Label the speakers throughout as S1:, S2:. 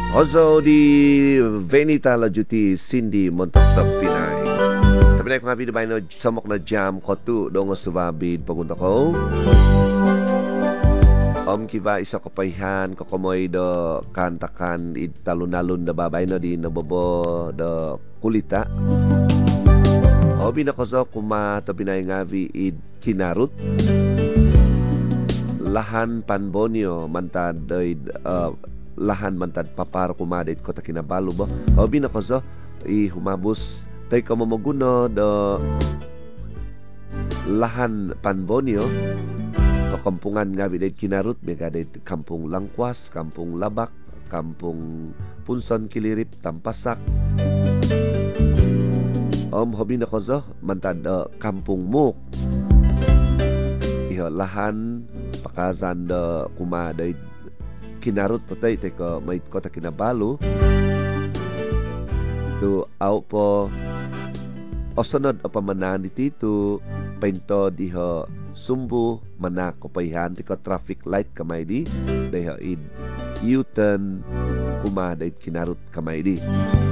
S1: Also di Venita la Juti Cindy Montok Pinay. Tapi na ko nga binabay no samok na jam ko tu dong subabid pagunta ko. Kiba isa ko payhan ko komoy do kantakan id talun-alun da babay no di nabobo do kulita. Binakoso kuma to binay ngavi id kinarut. Lahan panbonyo mantad lahan mantad papar kumadit ko ta kinabalo ba. Binakoso humabos tay ko mamuguno do lahan panbonyo kakampungan nga bidet kinarut megadet kampung Langkwas, kampung Labak, kampung Punson Kilirip, Tampasak. Hobi na ko zo mantad kampung Muk. Iho lahan pakazan da kumaday kinarut patay teko may kota kinabalo. Tu au po osunod o pamanan di tito painto diho sumbu mana kopayhan tiko traffic light kamay di diho id U-turn kumaday kinarut kamay di.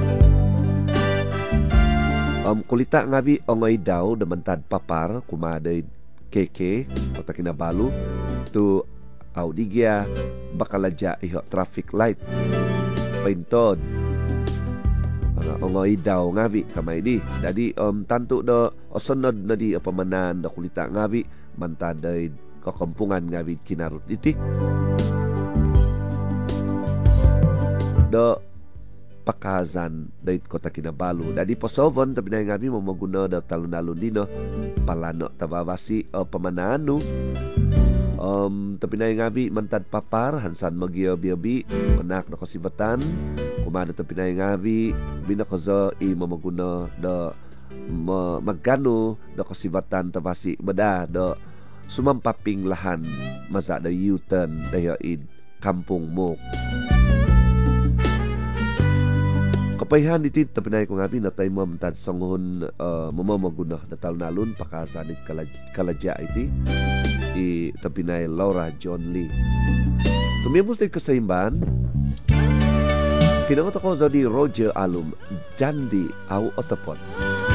S1: Kulita ngabi ongay daw damantad papar kumaday keke kota kinabalu tu audigya bakaladya iho traffic light paintod ongay daw ngabi kamay di. Dadi tanto do osunod na di pamanan da kulita ngabi mantaday kakampungan ngabi kinarut iti do pakazan dahil kota kinabalo. Dadi posovon tabi na ngabi mo maguna da talon-alon dino palano tababasi o pamanano. Tabi na ngabi mantad papar hansan magyobi-yobi manak na kasibatan kumada tabi na ngabi binakozo mamaguna da magkano da kasibatan tabasi bada da sumampaping lahan maza da U-turn dayo id kampung Muk. Kapayhan itit tapinay ko nga pinatay mo mantad sangon mamamaguna na talon-alon pakasanit kaladya iti tapinay Laura John Lee. Tumimos din ko sa imban kinangot ako sa di Roger Alum Jandi au Otapot.